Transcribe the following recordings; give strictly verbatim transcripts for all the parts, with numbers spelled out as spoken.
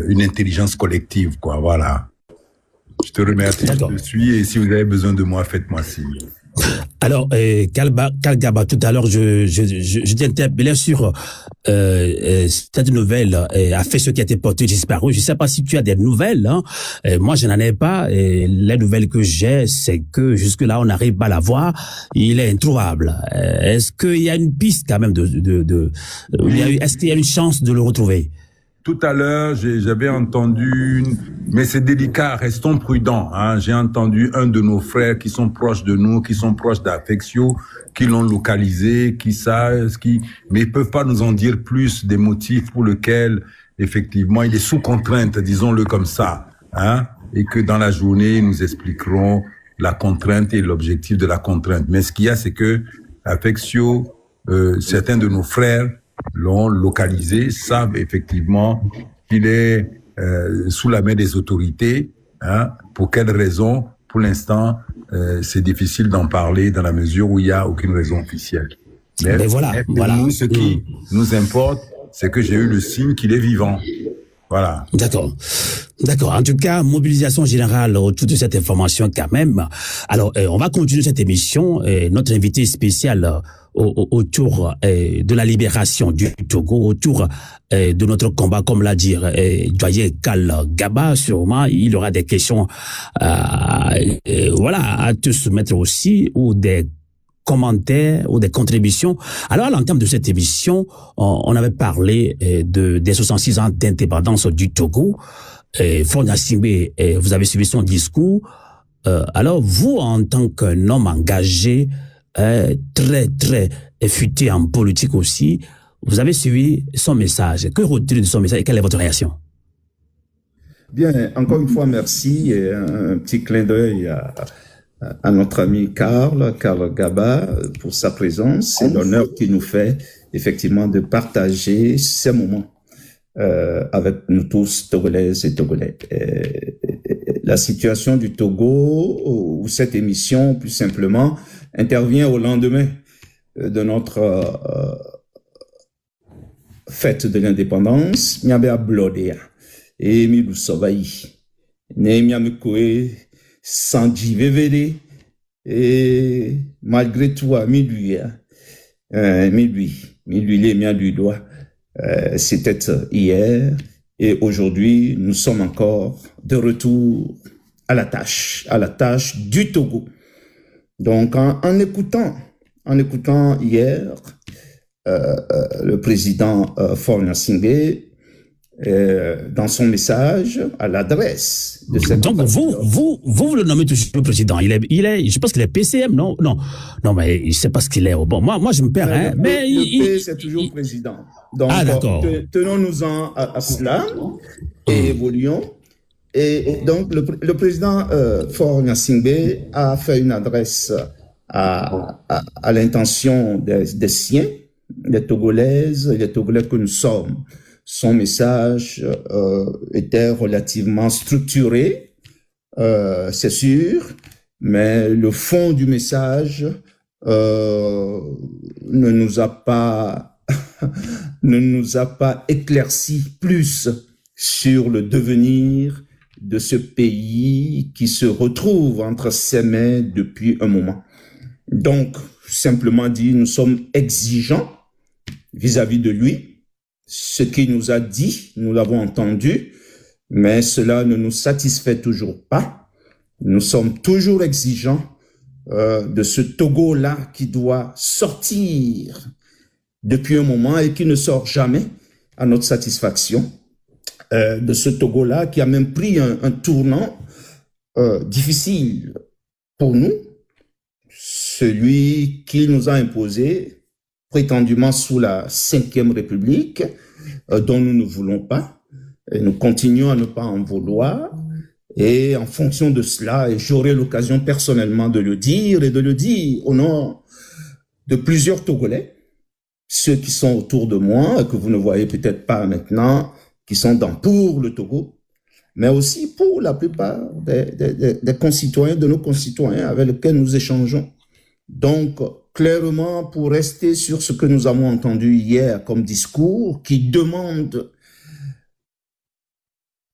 une intelligence collective, quoi. Voilà. Je te remercie, je te suis, et si vous avez besoin de moi, faites-moi signe. Alors, euh, Kalba, Kalgaba, tout à l'heure, je, je, je, je t'ai interpellé sur euh, euh, cette nouvelle euh, a fait ce qui a été porté disparu. Je ne sais pas si tu as des nouvelles. Hein. Euh, moi, je n'en ai pas. Et les nouvelles que j'ai, c'est que jusque-là, on n'arrive pas à la voir. Il est introuvable. Euh, est-ce qu'il y a une piste quand même de... de, de oui. Est-ce qu'il y a une chance de le retrouver? Tout à l'heure, j'avais entendu, une... mais c'est délicat, restons prudents. Hein. J'ai entendu un de nos frères qui sont proches de nous, qui sont proches d'Afexio, qui l'ont localisé, qui savent, qui, mais ils peuvent pas nous en dire plus des motifs pour lesquels, effectivement, il est sous contrainte, disons-le comme ça, hein, et que dans la journée, ils nous expliqueront la contrainte et l'objectif de la contrainte. Mais ce qu'il y a, c'est que Afexio, euh, certains de nos frères l'ont localisé, savent effectivement qu'il est euh, sous la main des autorités. Hein. Pour quelles raisons? Pour l'instant, euh, c'est difficile d'en parler dans la mesure où il n'y a aucune raison officielle. Mais, mais voilà, mais pour voilà. nous, ce qui mmh. nous importe, c'est que j'ai eu le signe qu'il est vivant. Voilà. D'accord. D'accord. En tout cas, mobilisation générale autour de cette information quand même. Alors, euh, on va continuer cette émission. Euh, notre invité spécial euh, autour euh, de la libération du Togo, autour euh, de notre combat, comme l'a dit euh, Doyen Kalgaba, sûrement, il y aura des questions euh, euh, voilà, à te soumettre aussi, ou des commentaires ou des contributions. Alors, à l'entame de cette émission, on, on avait parlé euh, de, des soixante-six ans d'indépendance du Togo. Euh, Faure Gnassingbé, euh, vous avez suivi son discours. Euh, alors, vous, en tant qu'un homme engagé, euh, très, très futé en politique aussi, vous avez suivi son message. Que retenez de son message et quelle est votre réaction? Bien, encore une fois, merci. Et un, un petit clin d'œil à, à notre ami Karl, Karl Gaba, pour sa présence. C'est l'honneur qu'il nous fait, effectivement, de partager ces moments euh, avec nous tous, Togolaises et Togolais. Et, et, la situation du Togo, ou cette émission, plus simplement, intervient au lendemain de notre euh, fête de l'indépendance. Miabe Blodea et Milou Sovaï. Némia Mikoé, Sanji Vevele, et malgré tout, à minuit, euh, minuit, minuit, les miens du doigt, euh, c'était hier, et aujourd'hui, nous sommes encore de retour à la tâche, à la tâche du Togo. Donc, en, en écoutant, en écoutant hier, euh, euh, le président euh, Faure Gnassingbé, Euh, dans son message à l'adresse de cette donc vous, vous, vous, vous le nommez toujours le président. Il est, il est, je pense qu'il est P C M, non, non, non, mais je sais pas ce qu'il est. Bon, moi, moi, je me perds. Mais hein, le, mais le il, P, c'est toujours il, président. Donc, ah, d'accord. tenons-nous-en à, à cela et évoluons. Et donc, le, le président euh, Faure Gnassingbé a fait une adresse à, à, à l'intention des, des siens, des Togolaises et des Togolais que nous sommes. Son message euh, était relativement structuré, euh, c'est sûr, mais le fond du message euh, ne nous a pas ne nous a pas éclairci plus sur le devenir de ce pays qui se retrouve entre ses mains depuis un moment. Donc, simplement dit, nous sommes exigeants vis-à-vis de lui. Ce qu'il nous a dit, nous l'avons entendu, mais cela ne nous satisfait toujours pas. Nous sommes toujours exigeants euh, de ce Togo-là qui doit sortir depuis un moment et qui ne sort jamais à notre satisfaction. Euh, de ce Togo-là qui a même pris un, un tournant euh, difficile pour nous, celui qu'il nous a imposé prétendument sous la cinquième République, euh, dont nous ne voulons pas. Et nous continuons à ne pas en vouloir. Et en fonction de cela, et j'aurai l'occasion personnellement de le dire et de le dire au nom de plusieurs Togolais, ceux qui sont autour de moi, et que vous ne voyez peut-être pas maintenant, qui sont dans pour le Togo, mais aussi pour la plupart des, des, des concitoyens, de nos concitoyens avec lesquels nous échangeons. Donc, clairement, pour rester sur ce que nous avons entendu hier comme discours, qui demande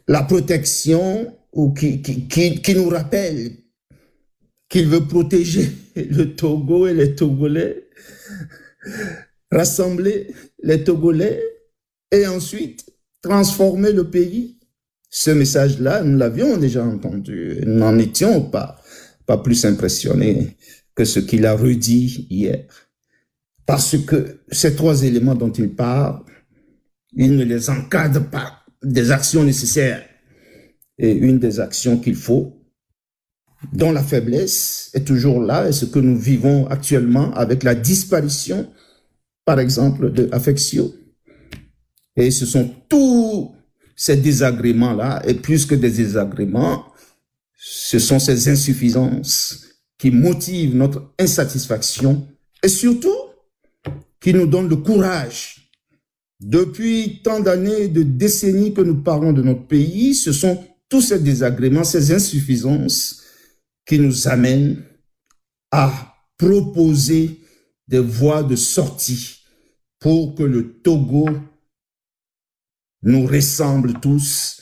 la protection ou qui, qui, qui, qui nous rappelle qu'il veut protéger le Togo et les Togolais, rassembler les Togolais et ensuite transformer le pays. Ce message-là, nous l'avions déjà entendu. Nous n'en étions pas, pas plus impressionnés que ce qu'il a redit hier. Parce que ces trois éléments dont il parle, il ne les encadre pas des actions nécessaires. Et une des actions qu'il faut, dont la faiblesse est toujours là, et ce que nous vivons actuellement avec la disparition, par exemple, de Afexio. Et ce sont tous ces désagréments-là, et plus que des désagréments, ce sont ces insuffisances qui motivent notre insatisfaction et surtout qui nous donnent le courage. Depuis tant d'années, de décennies que nous parlons de notre pays, ce sont tous ces désagréments, ces insuffisances qui nous amènent à proposer des voies de sortie pour que le Togo nous ressemble tous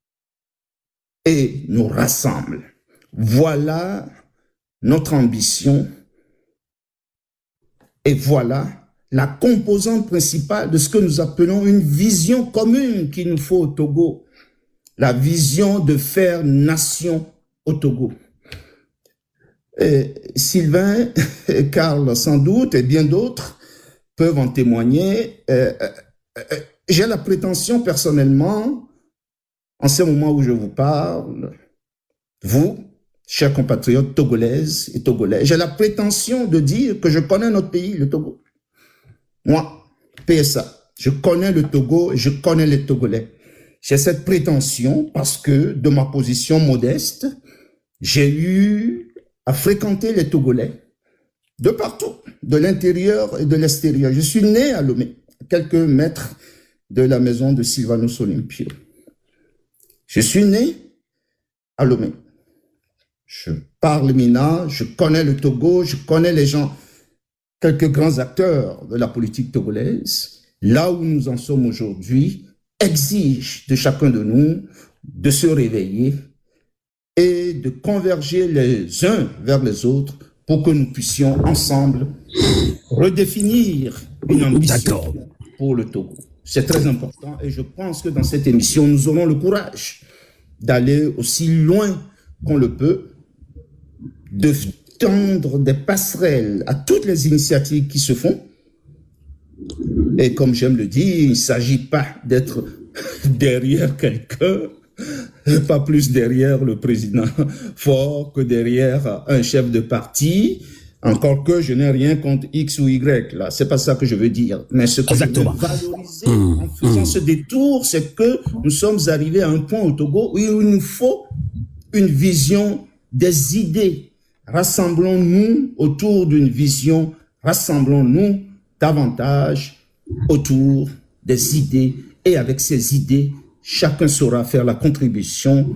et nous rassemble. Voilà notre ambition et voilà la composante principale de ce que nous appelons une vision commune qu'il nous faut au Togo. La vision de faire nation au Togo. Et Sylvain, Karl sans doute, et bien d'autres peuvent en témoigner. Euh, euh, j'ai la prétention personnellement, en ce moment où je vous parle, vous, chers compatriotes togolaises et togolais, j'ai la prétention de dire que je connais notre pays, le Togo. Moi, P S A, je connais le Togo et je connais les Togolais. J'ai cette prétention parce que, de ma position modeste, j'ai eu à fréquenter les Togolais de partout, de l'intérieur et de l'extérieur. Je suis né à Lomé, à quelques mètres de la maison de Sylvanus Olympio. Je suis né à Lomé. Je parle Mina, je connais le Togo, je connais les gens, quelques grands acteurs de la politique togolaise. Là où nous en sommes aujourd'hui, exige de chacun de nous de se réveiller et de converger les uns vers les autres pour que nous puissions ensemble redéfinir une ambition pour le Togo. C'est très important et je pense que dans cette émission, nous aurons le courage d'aller aussi loin qu'on le peut, de tendre des passerelles à toutes les initiatives qui se font. Et comme j'aime le dire, il ne s'agit pas d'être derrière quelqu'un, pas plus derrière le président Faure que derrière un chef de parti, encore que je n'ai rien contre X ou Y, là, c'est pas ça que je veux dire. Mais ce que Exactement. je veux valoriser mmh, en faisant mmh. ce détour, c'est que nous sommes arrivés à un point au Togo où il nous faut une vision des idées. Rassemblons-nous autour d'une vision, rassemblons-nous davantage autour des idées et avec ces idées, chacun saura faire la contribution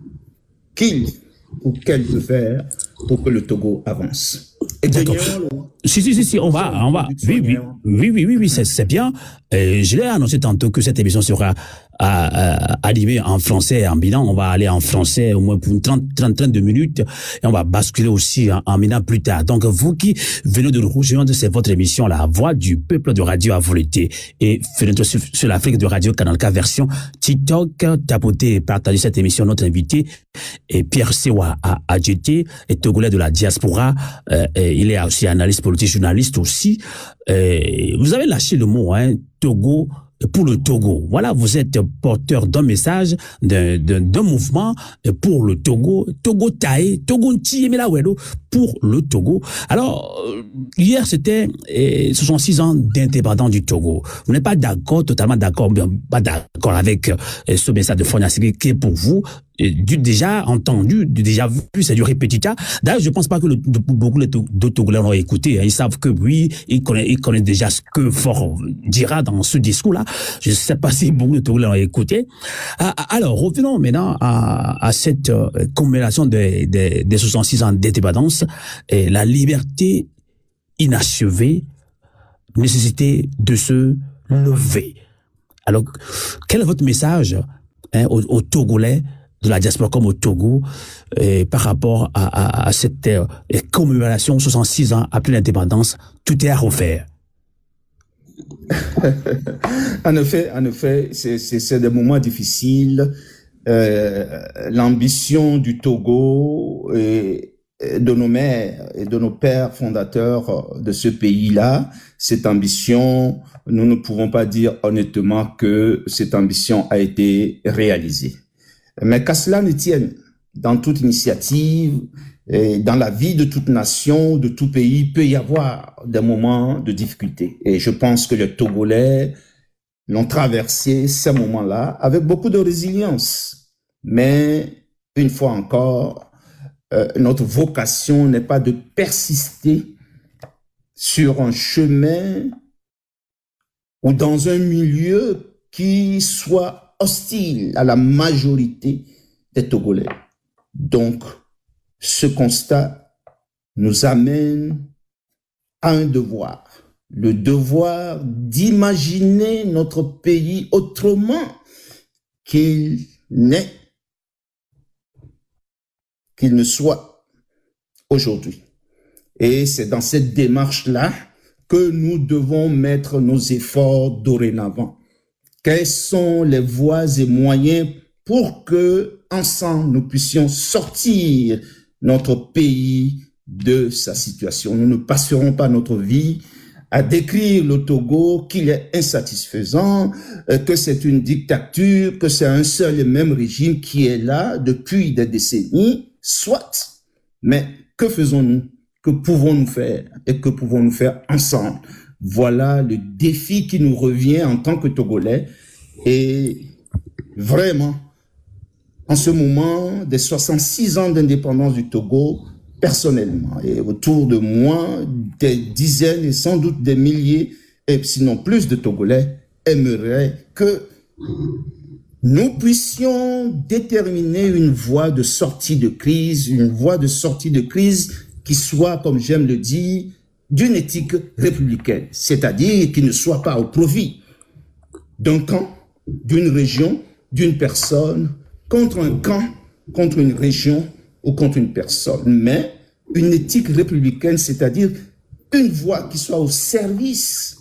qu'il ou qu'elle peut faire pour que le Togo avance. Et D'accord. Si, si, si, si, on va, on va. Oui, oui, oui, oui, oui, oui, c'est, c'est bien. Et je l'ai annoncé tantôt que cette émission sera à, à, animée en français et en bilan. On va aller en français au moins pour trente, trente, trente-deux minutes et on va basculer aussi en, en bilan plus tard. Donc, vous qui venez de nous rejoindre, c'est votre émission, La Voix du Peuple de Radio à volonté. Et fenêtre sur, sur l'Afrique de Radio Canal K version TikTok. Tapotez et partagez cette émission. Notre invité est Pierre Sewa Adjeté, et Togolais de la diaspora. Euh, il est aussi analyste politique, journaliste aussi. Euh, vous avez lâché le mot, hein, Togo, pour le Togo. Voilà, vous êtes porteur d'un message, d'un, d'un, d'un mouvement pour le Togo. Togo Tae, Togo Ntiemelawedo pour le Togo. Alors, hier, c'était eh, soixante-six ans d'indépendance du Togo. Vous n'êtes pas d'accord, totalement d'accord, bien, pas d'accord avec eh, ce message de Faure Gnassingbé qui est pour vous du déjà entendu, du déjà vu, c'est du répétita. D'ailleurs, je pense pas que le, de, beaucoup de Togolais l'ont écouté. Hein. Ils savent que oui, ils connaissent, ils connaissent déjà ce que Faure dira dans ce discours-là. Je sais pas si beaucoup de Togolais l'ont écouté. Alors, revenons maintenant à, à cette euh, commémoration des, des, des soixante-six ans d'indépendance et la liberté inachevée, nécessité de se lever. Alors, quel est votre message hein, aux, aux Togolais de la diaspora comme au Togo, et par rapport à, à, à cette euh, commémoration soixante-six ans après l'indépendance, tout est à refaire. En effet, en effet, c'est, c'est, c'est des moments difficiles. Euh, l'ambition du Togo et, et de nos mères et de nos pères fondateurs de ce pays-là, cette ambition, nous ne pouvons pas dire honnêtement que cette ambition a été réalisée. Mais qu'à cela ne tienne, dans toute initiative, et dans la vie de toute nation, de tout pays, il peut y avoir des moments de difficulté. Et je pense que les Togolais l'ont traversé ces moments-là avec beaucoup de résilience. Mais une fois encore, euh, notre vocation n'est pas de persister sur un chemin ou dans un milieu qui soit hostile à la majorité des Togolais. Donc, ce constat nous amène à un devoir, le devoir d'imaginer notre pays autrement qu'il n'est, qu'il ne soit aujourd'hui. Et c'est dans cette démarche-là que nous devons mettre nos efforts dorénavant. Quelles sont les voies et moyens pour que, ensemble, nous puissions sortir notre pays de sa situation. Nous ne passerons pas notre vie à décrire le Togo qu'il est insatisfaisant, que c'est une dictature, que c'est un seul et même régime qui est là depuis des décennies, soit. Mais que faisons-nous? Que pouvons-nous faire? Et que pouvons-nous faire ensemble? Voilà le défi qui nous revient en tant que Togolais. Et vraiment, en ce moment des soixante-six ans d'indépendance du Togo, personnellement, et autour de moi, des dizaines et sans doute des milliers, et sinon plus de Togolais, aimeraient que nous puissions déterminer une voie de sortie de crise, une voie de sortie de crise qui soit, comme j'aime le dire, d'une éthique républicaine, c'est-à-dire qui ne soit pas au profit d'un camp, d'une région, d'une personne, contre un camp, contre une région ou contre une personne, mais une éthique républicaine, c'est-à-dire une voie qui soit au service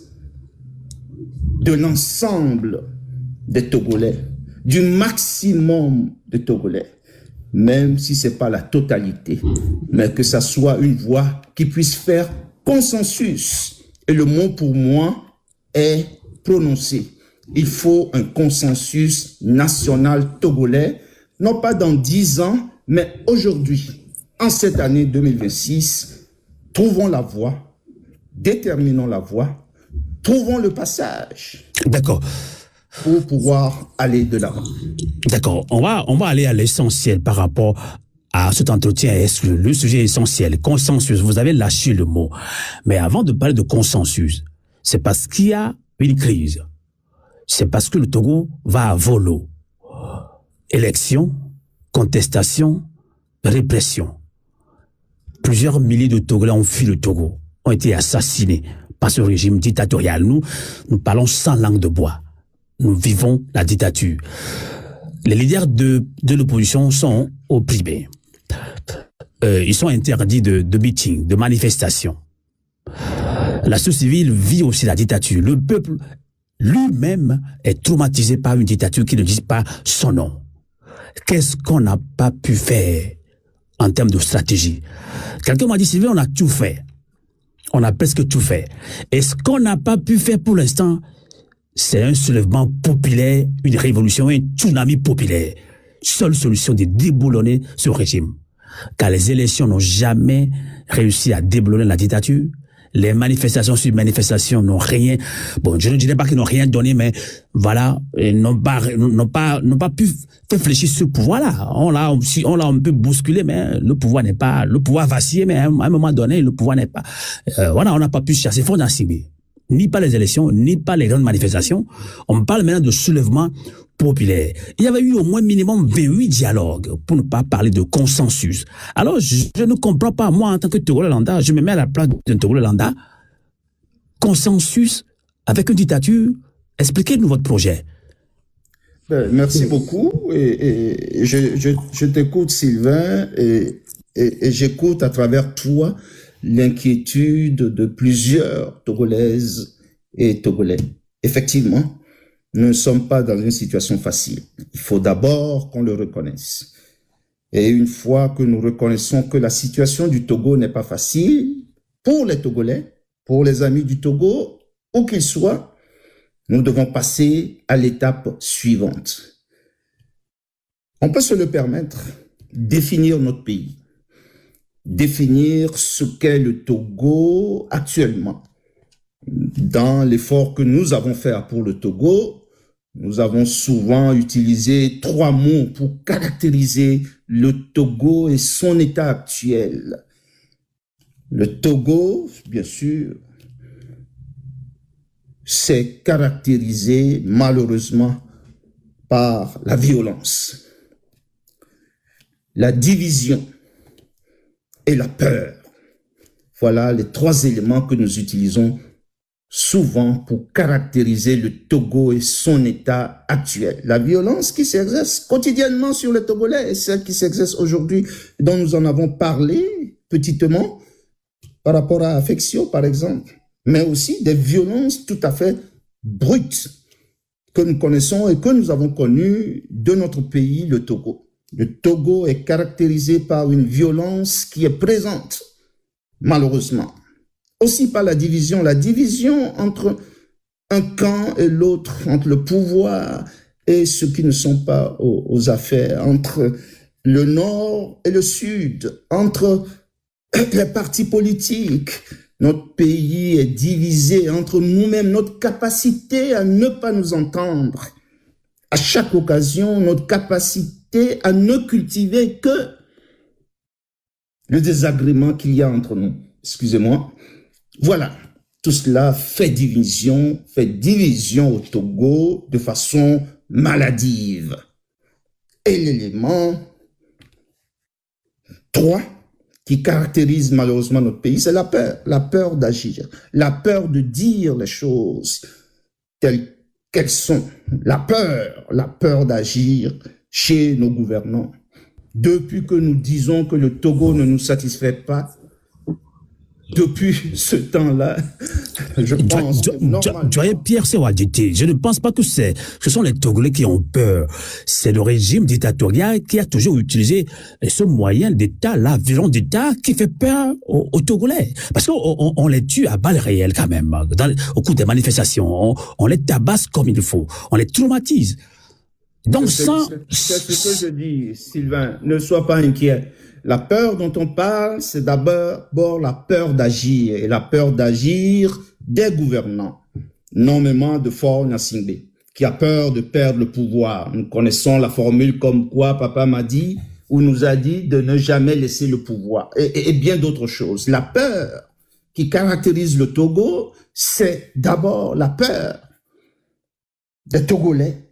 de l'ensemble des Togolais, du maximum de Togolais, même si ce n'est pas la totalité, mais que ça soit une voie qui puisse faire consensus. Et le mot pour moi est prononcé. Il faut un consensus national togolais, non pas dans dix ans, mais aujourd'hui, en cette année deux mille vingt-six, trouvons la voie, déterminons la voie, trouvons le passage. D'accord. Pour pouvoir aller de l'avant. D'accord. On va, on va aller à l'essentiel par rapport à cet entretien. Est-ce le sujet essentiel, consensus, vous avez lâché le mot. Mais avant de parler de consensus, c'est parce qu'il y a une crise. C'est parce que le Togo va à volo. Élection, contestation, répression. Plusieurs milliers de Togolais ont fui le Togo, ont été assassinés par ce régime dictatorial. Nous, nous parlons sans langue de bois. Nous vivons la dictature. Les leaders de, de l'opposition sont opprimés. Euh, ils sont interdits de, de meetings, de manifestations. La société civile vit aussi la dictature. Le peuple lui-même est traumatisé par une dictature qui ne dit pas son nom. Qu'est-ce qu'on n'a pas pu faire en termes de stratégie? Quelqu'un m'a dit, Sylvain, on a tout fait. On a presque tout fait. Et ce qu'on n'a pas pu faire pour l'instant, c'est un soulèvement populaire, une révolution, un tsunami populaire. Seule solution de déboulonner ce régime. Car les élections n'ont jamais réussi à déboulonner la dictature. Les manifestations sur manifestations n'ont rien, bon, je ne dirais pas qu'ils n'ont rien donné, mais voilà, ils n'ont pas, n'ont pas, n'ont pas pu faire fléchir ce pouvoir-là. On l'a, on l'a un peu bousculé, mais le pouvoir n'est pas, le pouvoir vacillé, mais à un moment donné, le pouvoir n'est pas, euh, voilà, on n'a pas pu chasser fond dans ciblé. Ni par les élections, ni par les grandes manifestations. On parle maintenant de soulèvement populaire. Il y avait eu au moins minimum vingt-huit dialogues, pour ne pas parler de consensus. Alors, je, je ne comprends pas, moi, en tant que Togolais lambda, je me mets à la place d'un Togolais lambda. Consensus avec une dictature, expliquez-nous votre projet. Ben, merci beaucoup. Et, et je, je, je t'écoute, Sylvain, et, et, et j'écoute à travers toi l'inquiétude de plusieurs Togolaises et Togolais. Effectivement, nous ne sommes pas dans une situation facile. Il faut d'abord qu'on le reconnaisse. Et une fois que nous reconnaissons que la situation du Togo n'est pas facile, pour les Togolais, pour les amis du Togo, où qu'ils soient, nous devons passer à l'étape suivante. On peut se le permettre, définir notre pays, définir ce qu'est le Togo actuellement. Dans l'effort que nous avons fait pour le Togo, nous avons souvent utilisé trois mots pour caractériser le Togo et son état actuel. Le Togo, bien sûr, s'est caractérisé malheureusement par la violence, la division et la peur. Voilà les trois éléments que nous utilisons souvent pour caractériser le Togo et son état actuel. La violence qui s'exerce quotidiennement sur les Togolais et celle qui s'exerce aujourd'hui, dont nous en avons parlé petitement par rapport à Affectio, par exemple, mais aussi des violences tout à fait brutes que nous connaissons et que nous avons connues de notre pays, le Togo. Le Togo est caractérisé par une violence qui est présente, malheureusement. Aussi par la division, la division entre un camp et l'autre, entre le pouvoir et ceux qui ne sont pas aux, aux affaires, entre le nord et le sud, entre les partis politiques. Notre pays est divisé entre nous-mêmes, notre capacité à ne pas nous entendre. À chaque occasion, notre capacité à ne cultiver que le désagrément qu'il y a entre nous. Excusez-moi. Voilà, tout cela fait division, fait division au Togo de façon maladive. Et l'élément trois qui caractérise malheureusement notre pays, c'est la peur, la peur d'agir, la peur de dire les choses telles qu'elles sont, la peur, la peur d'agir chez nos gouvernants. Depuis que nous disons que le Togo ne nous satisfait pas, depuis ce temps-là, je pense que normalement... Doyen Pierre Sewadjité, je ne pense pas que c'est, ce sont les Togolais qui ont peur. C'est le régime dictatorial qui a toujours utilisé ce moyen d'État, la violence d'État, qui fait peur aux, aux Togolais. Parce qu'on on, on les tue à balles réelles quand même. Dans, au cours des manifestations, on, on les tabasse comme il faut. On les traumatise. Donc sans... C'est ce que je dis, Sylvain, ne sois pas inquiet. La peur dont on parle, c'est d'abord la peur d'agir, et la peur d'agir des gouvernants, nommément de Faure Gnassingbé, qui a peur de perdre le pouvoir. Nous connaissons la formule comme quoi papa m'a dit, ou nous a dit de ne jamais laisser le pouvoir, et, et, et bien d'autres choses. La peur qui caractérise le Togo, c'est d'abord la peur des Togolais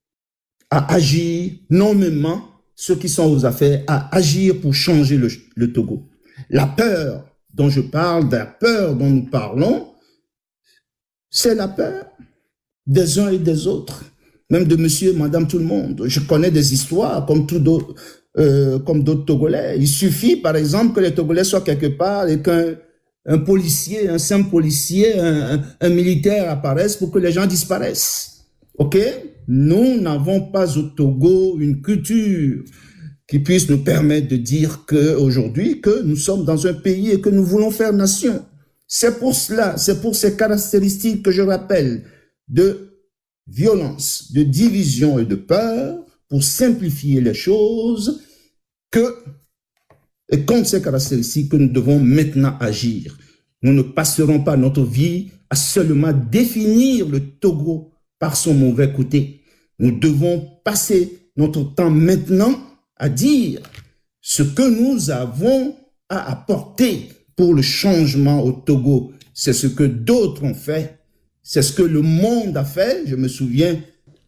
à agir nommément ceux qui sont aux affaires, à agir pour changer le, le Togo. La peur dont je parle, la peur dont nous parlons, c'est la peur des uns et des autres, même de monsieur et madame tout le monde. Je connais des histoires comme tout d'autres, euh, comme d'autres Togolais. Il suffit, par exemple, que les Togolais soient quelque part et qu'un un policier, un simple policier, un, un, un militaire apparaisse pour que les gens disparaissent. OK? Nous n'avons pas au Togo une culture qui puisse nous permettre de dire qu'aujourd'hui, que nous sommes dans un pays et que nous voulons faire nation. C'est pour cela, c'est pour ces caractéristiques que je rappelle de violence, de division et de peur, pour simplifier les choses, que, et contre ces caractéristiques que nous devons maintenant agir. Nous ne passerons pas notre vie à seulement définir le Togo par son mauvais côté. Nous devons passer notre temps maintenant à dire ce que nous avons à apporter pour le changement au Togo. C'est ce que d'autres ont fait. C'est ce que le monde a fait. Je me souviens,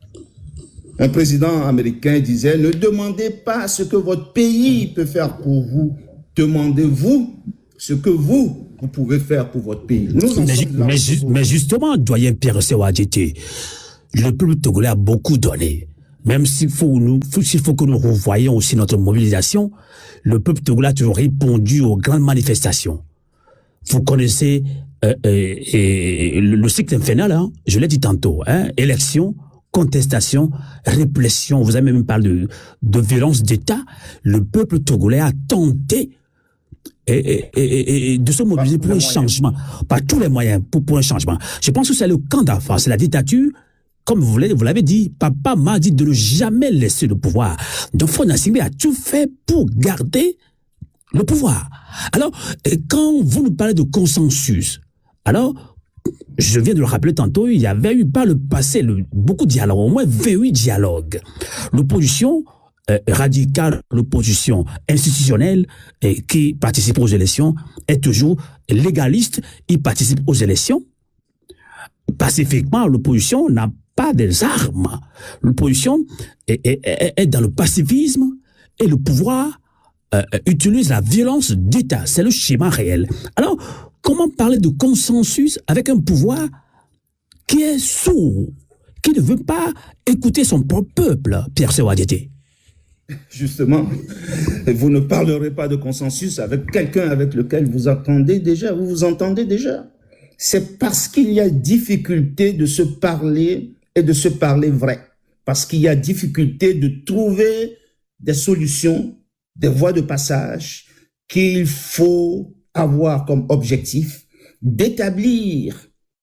un président américain disait, ne demandez pas ce que votre pays peut faire pour vous. Demandez-vous ce que vous, vous pouvez faire pour votre pays. Nous mais, mais, ju mais justement, doyen Pierre Sewadjité, le peuple togolais a beaucoup donné. même s'il faut, nous, s'il faut que nous revoyions aussi notre mobilisation, le peuple togolais a toujours répondu aux grandes manifestations. Vous connaissez euh, euh, euh, le, le cycle infernal, hein, je l'ai dit tantôt, hein, élection, contestation, répression, vous avez même parlé de, de violence d'État. Le peuple togolais a tenté et, et, et, et de se mobiliser pour un changement, par tous les moyens, pour, pour un changement. Je pense que c'est le camp d'enfant, c'est la dictature. Comme vous l'avez, vous l'avez dit, papa m'a dit de ne jamais laisser le pouvoir. Donc Faure Gnassingbé a tout fait pour garder le pouvoir. Alors, quand vous nous parlez de consensus, alors, je viens de le rappeler tantôt, il y avait eu par le passé le, beaucoup de dialogues, au moins vingt-huit dialogues. L'opposition euh, radicale, l'opposition institutionnelle euh, qui participe aux élections est toujours légaliste, il participe aux élections. Pacifiquement, l'opposition n'a pas des armes. L'opposition est, est, est, est dans le pacifisme et le pouvoir euh, utilise la violence d'État. C'est le schéma réel. Alors, comment parler de consensus avec un pouvoir qui est sourd, qui ne veut pas écouter son propre peuple, Pierre Sewadjete? Justement, vous ne parlerez pas de consensus avec quelqu'un avec lequel vous entendez déjà, vous vous entendez déjà. C'est parce qu'il y a difficulté de se parler et de se parler vrai. Parce qu'il y a difficulté de trouver des solutions, des voies de passage qu'il faut avoir comme objectif d'établir,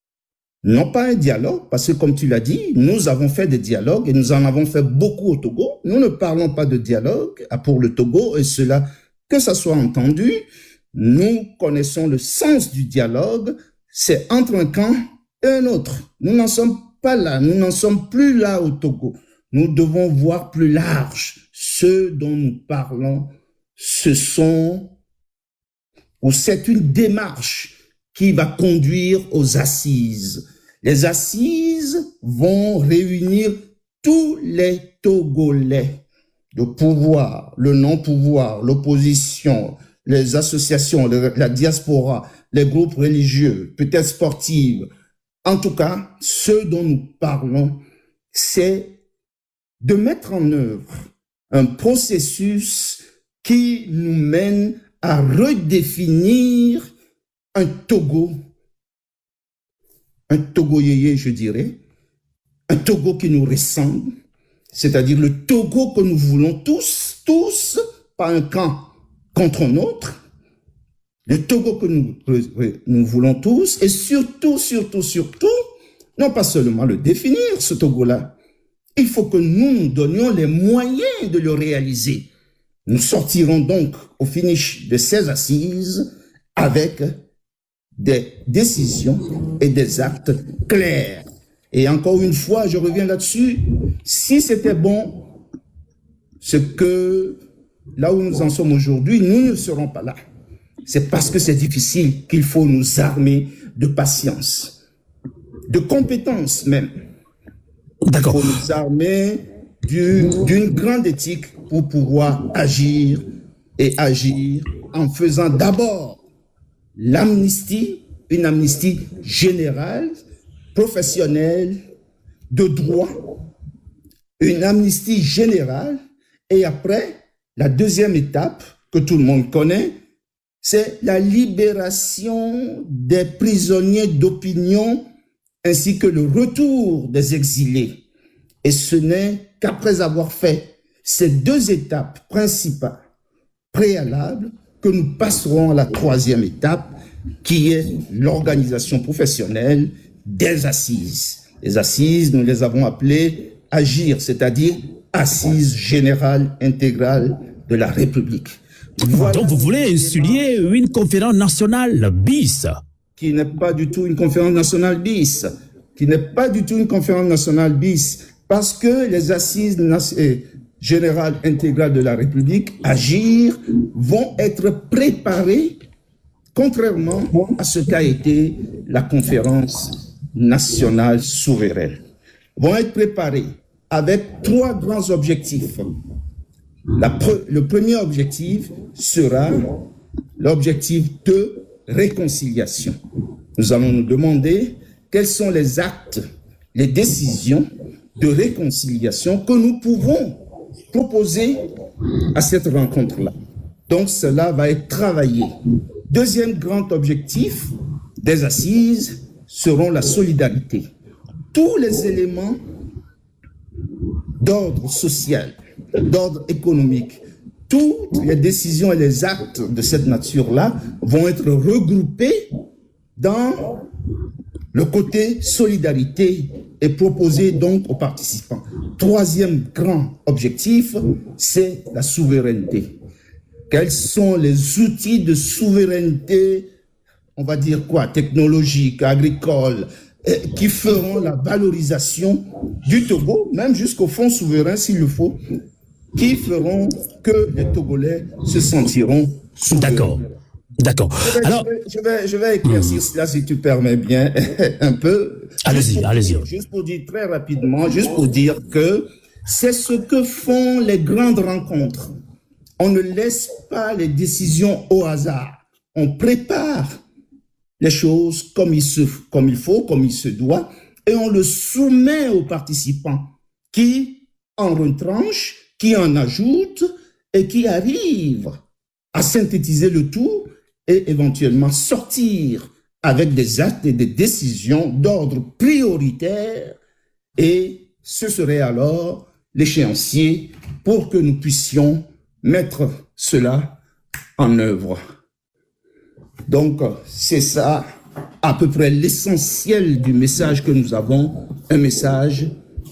non pas un dialogue, parce que comme tu l'as dit, nous avons fait des dialogues et nous en avons fait beaucoup au Togo. Nous ne parlons pas de dialogue pour le Togo et cela, que ça soit entendu, nous connaissons le sens du dialogue, c'est entre un camp et un autre. Nous n'en sommes pas là, nous n'en sommes plus là au Togo. Nous devons voir plus large. Ce dont nous parlons, ce sont ou c'est une démarche qui va conduire aux assises. Les assises vont réunir tous les Togolais, le pouvoir, le non-pouvoir, l'opposition, les associations, la diaspora, les groupes religieux, peut-être sportifs. En tout cas, ce dont nous parlons, c'est de mettre en œuvre un processus qui nous mène à redéfinir un Togo, un Togo yéyé, je dirais, un Togo qui nous ressemble, c'est-à-dire le Togo que nous voulons tous, tous, pas un camp contre un autre, le Togo que nous, nous voulons tous, et surtout, surtout, surtout, non pas seulement le définir, ce Togo-là, il faut que nous nous donnions les moyens de le réaliser. Nous sortirons donc au finish de ces assises avec des décisions et des actes clairs. Et encore une fois, je reviens là-dessus, si c'était bon, ce que là où nous en sommes aujourd'hui, nous ne serons pas là. C'est parce que c'est difficile qu'il faut nous armer de patience, de compétence même. D'accord. Il faut nous armer d'une grande éthique pour pouvoir agir et agir en faisant d'abord l'amnistie, une amnistie générale, professionnelle, de droit, une amnistie générale, et après, la deuxième étape que tout le monde connaît, c'est la libération des prisonniers d'opinion ainsi que le retour des exilés. Et ce n'est qu'après avoir fait ces deux étapes principales, préalables, que nous passerons à la troisième étape, qui est l'organisation professionnelle des assises. Les assises, nous les avons appelées AGIR, c'est-à-dire Assises générales intégrales de la République. Voilà. Donc vous voulez insulier une conférence nationale bis, qui n'est pas du tout une conférence nationale bis, qui n'est pas du tout une conférence nationale bis, parce que les assises générales intégrales de la République, AGIR, vont être préparées, contrairement à ce qu'a été la conférence nationale souveraine, vont être préparées avec trois grands objectifs. La pre- le premier objectif sera l'objectif de réconciliation. Nous allons nous demander quels sont les actes, les décisions de réconciliation que nous pouvons proposer à cette rencontre-là. Donc, cela va être travaillé. Deuxième grand objectif des assises seront la solidarité. Tous les éléments d'ordre social, d'ordre économique, toutes les décisions et les actes de cette nature-là vont être regroupés dans le côté solidarité et proposés donc aux participants. Troisième grand objectif, c'est la souveraineté. Quels sont les outils de souveraineté, on va dire quoi, technologique, agricole, qui feront la valorisation du Togo, même jusqu'au fonds souverain s'il le faut, qui feront que les Togolais se sentiront souverains. D'accord. D'accord. Je vais, Alors, je vais, je vais, je vais éclaircir mmh. cela, si tu permets bien, un peu. Allez-y, allez-y. Juste pour dire très rapidement, juste pour dire que c'est ce que font les grandes rencontres. On ne laisse pas les décisions au hasard. On prépare les choses comme il, se, comme il faut, comme il se doit, et on le soumet aux participants qui en retranchent, qui en ajoutent et qui arrivent à synthétiser le tout et éventuellement sortir avec des actes et des décisions d'ordre prioritaire, et ce serait alors l'échéancier pour que nous puissions mettre cela en œuvre. Donc, c'est ça à peu près l'essentiel du message que nous avons, un message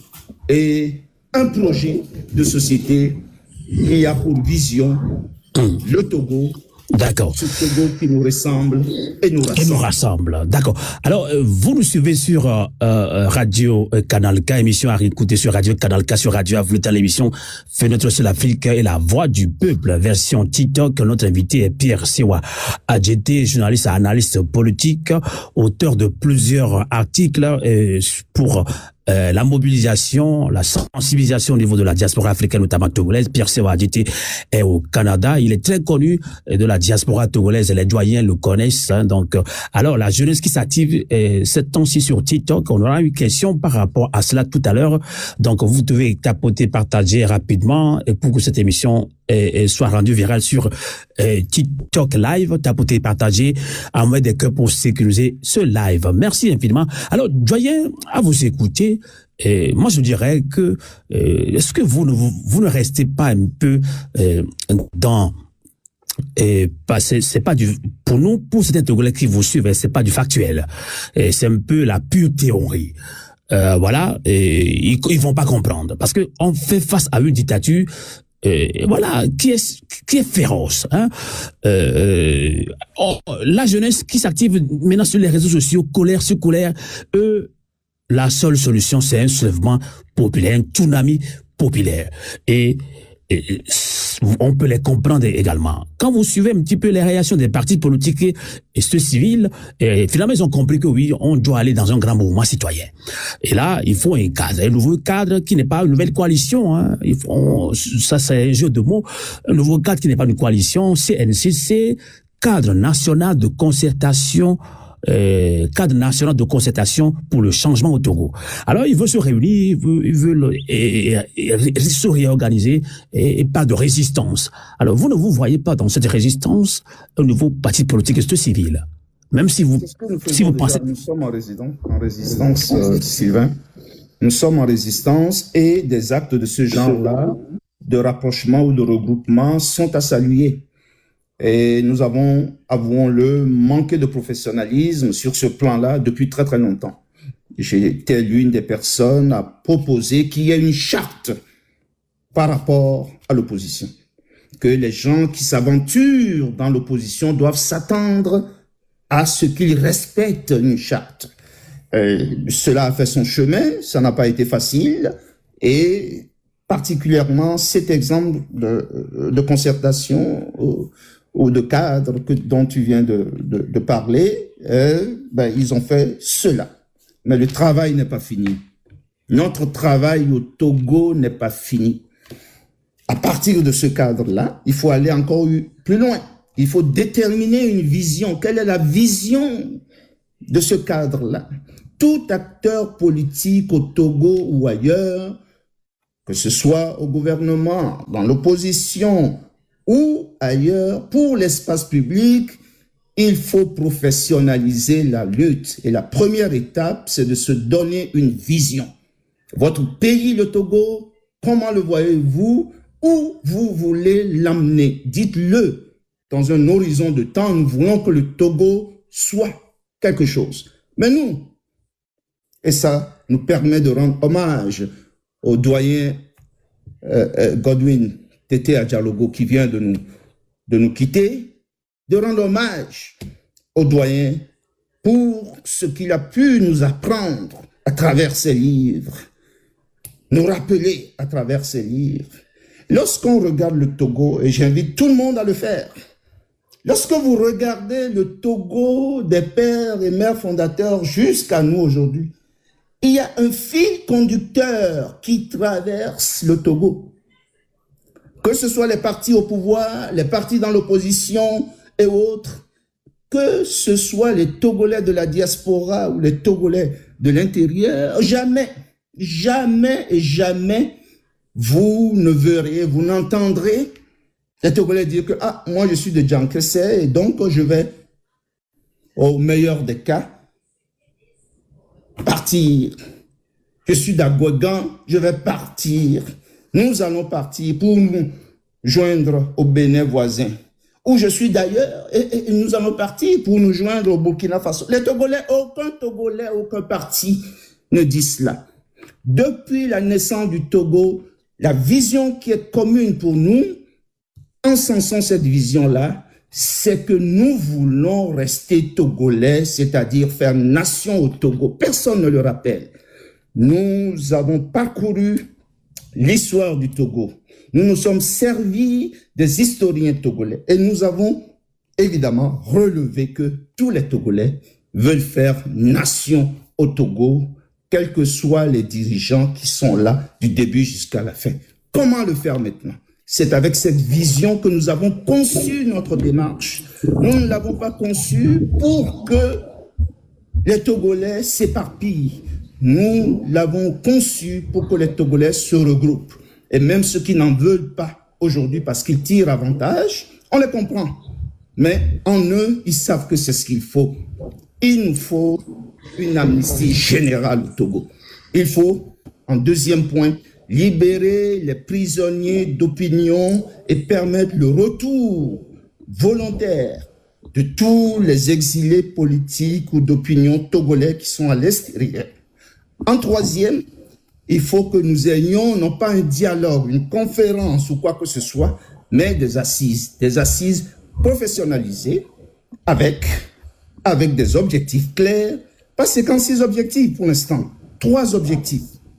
et un projet de société qui a pour vision le Togo. D'accord. Ce Togo qui nous ressemble et nous rassemble. Et nous rassemble. D'accord. Alors, euh, vous nous suivez sur euh, euh, Radio euh, Canal K, émission à réécouter sur Radio Canal K, sur Radio Avluta, l'émission Fenêtre sur l'Afrique et la voix du peuple, version TikTok. Notre invité est Pierre Sewa Adjeté, journaliste et analyste politique, auteur de plusieurs articles euh, pour Euh, la mobilisation, la sensibilisation au niveau de la diaspora africaine, notamment togolaise. Pierre Sewa Adjeté est au Canada. Il est très connu de la diaspora togolaise. Les doyens le connaissent. Hein, donc, euh, alors, la jeunesse qui s'active euh, cette temps-ci sur TikTok, on aura une question par rapport à cela tout à l'heure. Donc, vous devez tapoter, partager rapidement et pour que cette émission euh, soit rendue virale sur euh, TikTok Live. Tapoter, partager, envoyer des cœurs pour sécuriser ce live. Merci infiniment. Alors, doyen, à vous écouter, et moi je dirais que euh, est-ce que vous ne vous, vous ne restez pas un peu euh, dans et pas c'est, c'est pas du pour nous pour certains Togolais qui vous suivent, c'est pas du factuel, et c'est un peu la pure théorie. Euh, voilà, et ils, ils vont pas comprendre parce que on fait face à une dictature et voilà, qui est qui est féroce, hein. Euh, oh, la jeunesse qui s'active maintenant sur les réseaux sociaux, colère sur colère, eux, la seule solution, c'est un soulèvement populaire, un tsunami populaire. Et, et on peut les comprendre également. Quand vous suivez un petit peu les réactions des partis politiques et, et ceux civils, et finalement, ils ont compris que oui, on doit aller dans un grand mouvement citoyen. Et là, il faut un cadre, un nouveau cadre qui n'est pas une nouvelle coalition. Hein. Il faut, ça, c'est un jeu de mots. Un nouveau cadre qui n'est pas une coalition, C N C C, cadre national de concertation, Euh, cadre national de concertation pour le changement au Togo. Alors, il veut se réunir, il veut, il veut le, et, et, et, se réorganiser et, et pas de résistance. Alors, vous ne vous voyez pas dans cette résistance au niveau parti politique et civil. Même si vous, si vous pensez... Nous sommes en, résident, en résistance, euh, Sylvain. Nous sommes en résistance et des actes de ce genre-là, de rapprochement ou de regroupement, sont à saluer. Et nous avons, avouons-le, manqué de professionnalisme sur ce plan-là depuis très très longtemps. J'ai été l'une des personnes à proposer qu'il y ait une charte par rapport à l'opposition. Que les gens qui s'aventurent dans l'opposition doivent s'attendre à ce qu'ils respectent une charte. Euh, cela a fait son chemin, ça n'a pas été facile, et particulièrement cet exemple de, de concertation ou, ou de cadre que, dont tu viens de, de, de parler, euh, ben, ils ont fait cela. Mais le travail n'est pas fini. Notre travail au Togo n'est pas fini. À partir de ce cadre-là, il faut aller encore plus loin. Il faut déterminer une vision. Quelle est la vision de ce cadre-là? tout acteur politique au Togo ou ailleurs, que ce soit au gouvernement, dans l'opposition ou ailleurs, pour l'espace public, il faut professionnaliser la lutte. Et la première étape, c'est de se donner une vision. Votre pays, le Togo, comment le voyez-vous? Où vous voulez l'amener? Dites-le. Dans un horizon de temps, nous voulons que le Togo soit quelque chose. Mais nous, et ça nous permet de rendre hommage au doyen euh, euh, Godwin Tété Adjalogo qui vient de nous, de nous quitter, de rendre hommage au doyen pour ce qu'il a pu nous apprendre à travers ses livres, nous rappeler à travers ses livres. Lorsqu'on regarde le Togo, et j'invite tout le monde à le faire, lorsque vous regardez le Togo des pères et mères fondateurs jusqu'à nous aujourd'hui, il y a un fil conducteur qui traverse le Togo. Que ce soit les partis au pouvoir, les partis dans l'opposition et autres, que ce soit les Togolais de la diaspora ou les Togolais de l'intérieur, jamais, jamais et jamais vous ne verrez, vous n'entendrez les Togolais dire que ah, moi je suis de Djankese et donc je vais, au meilleur des cas, partir. Je suis d'Agouegan, je vais partir. Nous allons partir pour nous joindre au Bénin voisin. Où je suis d'ailleurs, et, et nous allons partir pour nous joindre au Burkina Faso. Les Togolais, aucun Togolais, aucun parti ne dit cela. Depuis la naissance du Togo, la vision qui est commune pour nous, en sensant cette vision-là, c'est que nous voulons rester Togolais, c'est-à-dire faire nation au Togo. Personne ne le rappelle. Nous avons parcouru l'histoire du Togo. Nous nous sommes servis des historiens togolais et nous avons évidemment relevé que tous les Togolais veulent faire nation au Togo, quels que soient les dirigeants qui sont là du début jusqu'à la fin. Comment le faire maintenant? C'est avec cette vision que nous avons conçu notre démarche. Nous ne l'avons pas conçue pour que les Togolais s'éparpillent. Nous l'avons conçu pour que les Togolais se regroupent. Et même ceux qui n'en veulent pas aujourd'hui parce qu'ils tirent avantage, on les comprend. Mais en eux, ils savent que c'est ce qu'il faut. Il nous faut une amnistie générale au Togo. Il faut, en deuxième point, libérer les prisonniers d'opinion et permettre le retour volontaire de tous les exilés politiques ou d'opinion togolais qui sont à l'extérieur. En troisième, il faut que nous ayons non pas un dialogue, une conférence ou quoi que ce soit, mais des assises, des assises professionnalisées avec, avec des objectifs clairs. Pas cinquante-six objectifs pour l'instant, trois objectifs.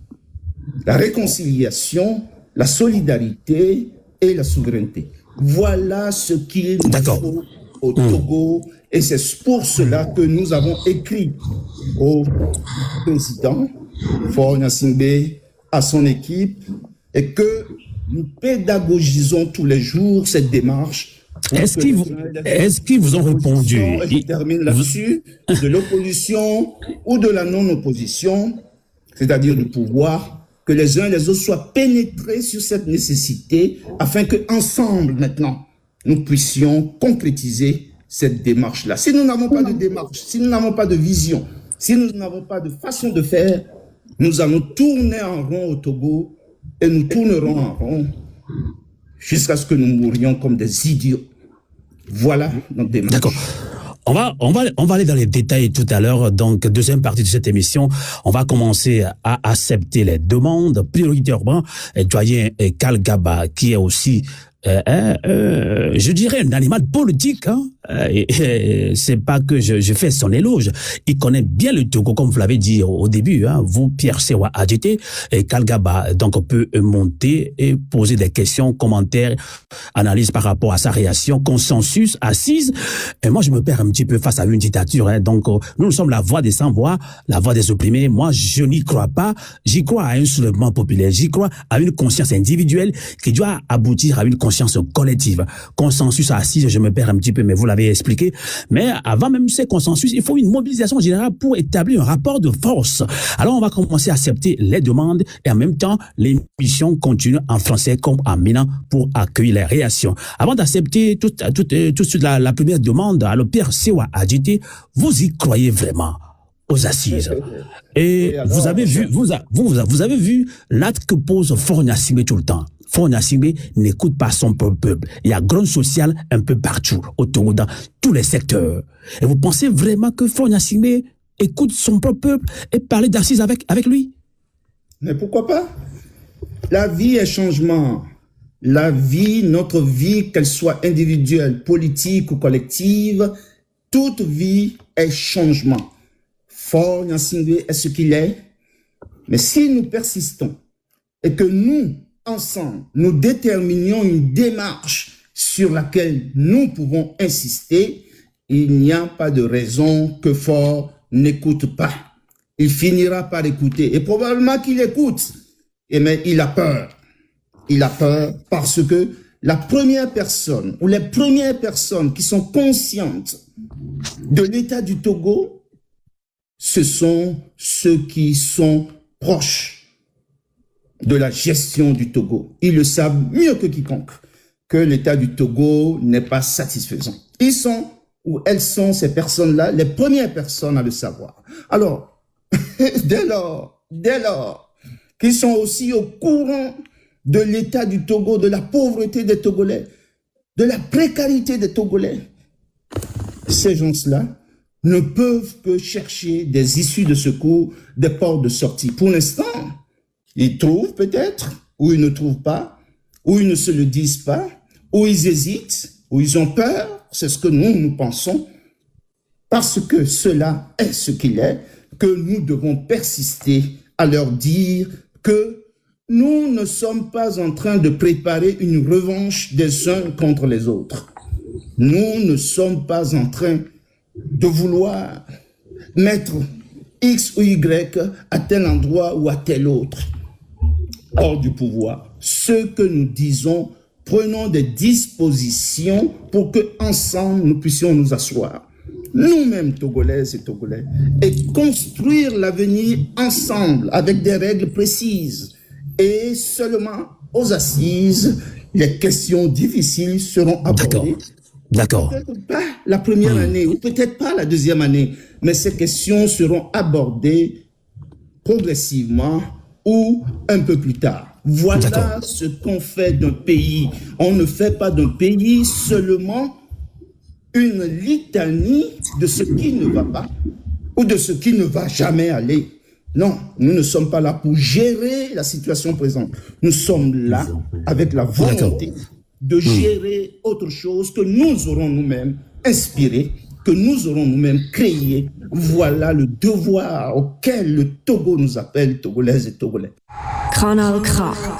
La réconciliation, la solidarité et la souveraineté. Voilà ce qu'il faut au Togo. Mmh. Et c'est pour cela que nous avons écrit au président Faure Gnassingbé, à son équipe, et que nous pédagogisons tous les jours cette démarche. Est-ce qu'ils vous, est-ce qu'ils vous ont répondu? Je termine là-dessus, de l'opposition ou de la non-opposition, c'est-à-dire du pouvoir, que les uns et les autres soient pénétrés sur cette nécessité afin qu'ensemble, maintenant, nous puissions concrétiser cette démarche-là. Si nous n'avons pas de démarche, si nous n'avons pas de vision, si nous n'avons pas de façon de faire, nous allons tourner en rond au Togo et nous tournerons en rond jusqu'à ce que nous mourions comme des idiots. Voilà notre démarche. D'accord. On va, on va, on va aller dans les détails tout à l'heure. Donc, deuxième partie de cette émission, on va commencer à accepter les demandes prioritairement. Doyen Kal Gaba, qui est aussi Euh, euh, je dirais un animal politique, hein. Euh, et, et, c'est pas que je, je fais son éloge. Il connaît bien le Togo, comme vous l'avez dit au, au début, hein. Vous, Pierre Sewa Adjité, et Kal Gaba, donc on peut monter et poser des questions, commentaires, analyses par rapport à sa réaction, consensus, assise. Et moi, je me perds un petit peu face à une dictature, hein. Donc, euh, nous, nous sommes la voix des sans-voix, la voix des opprimés. Moi, je n'y crois pas. J'y crois à un soulèvement populaire. J'y crois à une conscience individuelle qui doit aboutir à une conscience conscience collective. Consensus assise, je me perds un petit peu, mais vous l'avez expliqué. Mais avant même ces consensus, il faut une mobilisation générale pour établir un rapport de force. Alors, on va commencer à accepter les demandes et en même temps, l'émission continue en français comme en Milan pour accueillir les réactions. Avant d'accepter tout, tout, tout de suite la, la première demande, alors Pierre Sewa Adjité, vous y croyez vraiment aux assises? Et alors, vous avez vu, vous, vous, vous avez vu l'acte que pose Faure Gnassingbé tout le temps. Faure Gnassingbé n'écoute pas son peuple. Il y a grogne sociale un peu partout, au Togo, dans tous les secteurs. Et vous pensez vraiment que Faure Gnassingbé écoute son propre peuple et parle d'assises avec, avec lui? Mais pourquoi pas? La vie est changement. La vie, notre vie, qu'elle soit individuelle, politique ou collective, toute vie est changement. Faure Gnassingbé est ce qu'il est. Mais si nous persistons et que nous, ensemble, nous déterminions une démarche sur laquelle nous pouvons insister, il n'y a pas de raison que Faure n'écoute pas. Il finira par écouter. Et probablement qu'il écoute. Et mais il a peur. Il a peur parce que la première personne ou les premières personnes qui sont conscientes de l'état du Togo, ce sont ceux qui sont proches de la gestion du Togo. Ils le savent mieux que quiconque que l'état du Togo n'est pas satisfaisant. Ils sont ou elles sont, ces personnes-là, les premières personnes à le savoir. Alors, dès lors, dès lors qu'ils sont aussi au courant de l'état du Togo, de la pauvreté des Togolais, de la précarité des Togolais, ces gens-là ne peuvent que chercher des issues de secours, des portes de sortie. Pour l'instant, ils trouvent peut-être, ou ils ne trouvent pas, ou ils ne se le disent pas, ou ils hésitent, ou ils ont peur. C'est ce que nous, nous pensons, parce que cela est ce qu'il est, que nous devons persister à leur dire que nous ne sommes pas en train de préparer une revanche des uns contre les autres. Nous ne sommes pas en train de vouloir mettre X ou Y à tel endroit ou à tel autre hors du pouvoir. Ce que nous disons, prenons des dispositions pour que ensemble nous puissions nous asseoir, nous-mêmes Togolaises et Togolais, et construire l'avenir ensemble avec des règles précises. Et seulement aux assises, les questions difficiles seront abordées. D'accord. Peut-être pas la première mmh. année, ou peut-être pas la deuxième année, mais ces questions seront abordées progressivement ou un peu plus tard. Voilà ce qu'on fait d'un pays. On ne fait pas d'un pays seulement une litanie de ce qui ne va pas ou de ce qui ne va jamais aller. Non, nous ne sommes pas là pour gérer la situation présente. Nous sommes là avec la volonté de gérer mmh. autre chose que nous aurons nous-mêmes inspiré, que nous aurons nous-mêmes créé. Voilà le devoir auquel le Togo nous appelle, Togolaises et Togolais. Canal K.